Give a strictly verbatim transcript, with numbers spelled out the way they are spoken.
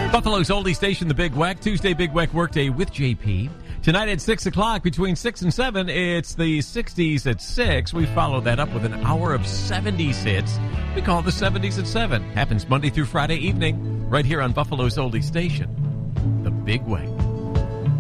Buffalo's oldie station, the Big Wack. Tuesday, Big Wack Workday with J P. Tonight at six o'clock, between six and seven, it's the sixties at six. We follow that up with an hour of seventies hits. We call it the seventies at seven. Happens Monday through Friday evening, right here on Buffalo's oldie station, the Big Wack.